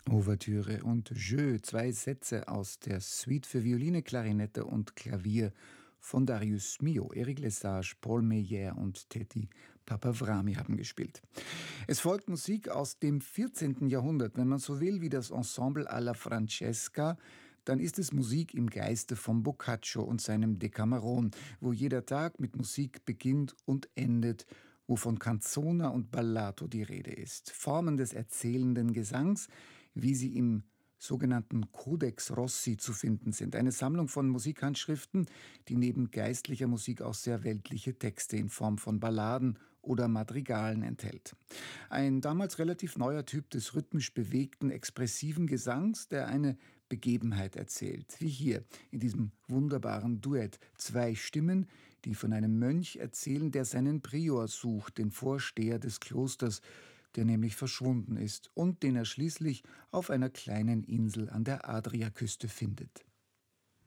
Ouvertüre und Jeu, zwei Sätze aus der Suite für Violine, Klarinette und Klavier von Darius Milhaud. Eric Lesage, Paul Meyer und Teti Papavrami haben gespielt. Es folgt Musik aus dem 14. Jahrhundert, wenn man so will, wie das Ensemble alla Francesca. Dann ist es Musik im Geiste von Boccaccio und seinem Decameron, wo jeder Tag mit Musik beginnt und endet, wo von Canzona und Ballato die Rede ist. Formen des erzählenden Gesangs, wie sie im sogenannten Codex Rossi zu finden sind. Eine Sammlung von Musikhandschriften, die neben geistlicher Musik auch sehr weltliche Texte in Form von Balladen oder Madrigalen enthält. Ein damals relativ neuer Typ des rhythmisch bewegten, expressiven Gesangs, der eine Begebenheit erzählt. Wie hier in diesem wunderbaren Duett. Zwei Stimmen, die von einem Mönch erzählen, der seinen Prior sucht, den Vorsteher des Klosters, der nämlich verschwunden ist und den er schließlich auf einer kleinen Insel an der Adriaküste findet.